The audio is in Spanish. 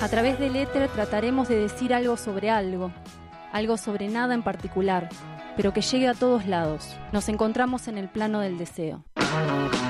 A través del éter trataremos de decir algo sobre nada en particular, pero que llegue a todos lados. Nos encontramos en el plano del deseo.